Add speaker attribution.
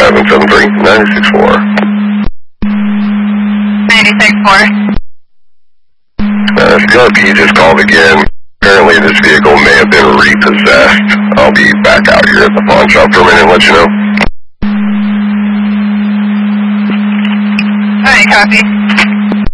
Speaker 1: 773-964.
Speaker 2: 964.
Speaker 1: CRP just called again. Apparently this vehicle may have been repossessed. I'll be back out here at the pawn shop for a minute and let you know.
Speaker 2: Alright, copy.